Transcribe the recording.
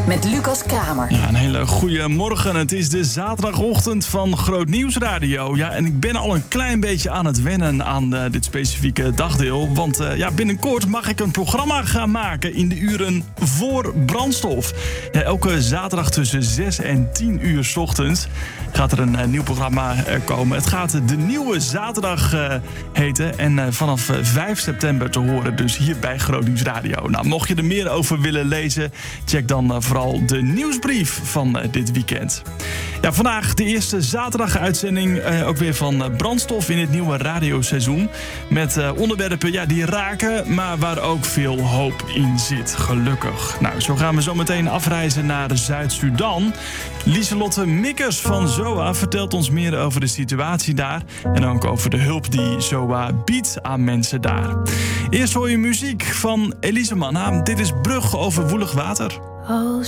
met Lucas Kramer. Ja, een hele goede morgen. Het is de zaterdagochtend van Groot Nieuws Radio. Ja, en ik ben al een klein beetje aan het wennen aan dit specifieke dagdeel. Want binnenkort mag ik een programma gaan maken in de uren voor brandstof. Ja, elke zaterdag tussen 6 en 10 uur 's ochtends gaat er een nieuw programma komen. Het gaat De Nieuwe Zaterdag heten. En vanaf 5 september te horen dus hier bij Groot Nieuws Radio. Nou, mocht je er meer over willen lezen, check dan vooral de nieuwsbrief van dit weekend. Ja, vandaag de eerste zaterdag-uitzending ook weer van brandstof in het nieuwe radioseizoen. Met onderwerpen die raken, maar waar ook veel hoop in zit, gelukkig. Nou, zo gaan we zo meteen afreizen naar Zuid-Sudan. Lieselotte Mikkers van ZOA vertelt ons meer over de situatie daar. En ook over de hulp die ZOA biedt aan mensen daar. Eerst hoor je muziek van Elise Manna. Dit is Brug over woelig water. Oh,